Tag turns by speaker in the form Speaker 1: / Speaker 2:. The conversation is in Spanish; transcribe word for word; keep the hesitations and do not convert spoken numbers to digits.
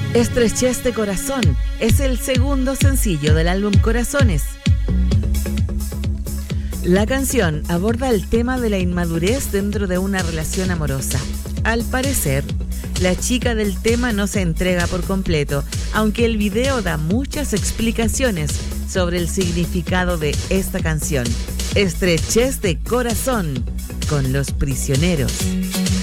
Speaker 1: Estrechez de Corazón es el segundo sencillo del álbum Corazones. La canción aborda el tema de la inmadurez dentro de una relación amorosa. Al parecer, la chica del tema no se entrega por completo, aunque el video da muchas explicaciones sobre el significado de esta canción. Estrechez de Corazón con Los Prisioneros.